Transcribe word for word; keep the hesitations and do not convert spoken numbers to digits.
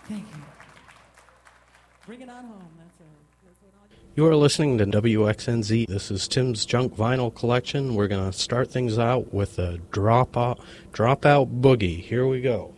Thank you. Bring it on home. That's, a, that's what I'll do. You are listening to W X N Z. This is Tim's Junk Vinyl Collection. We're going to start things out with a drop out, drop out boogie. Here we go.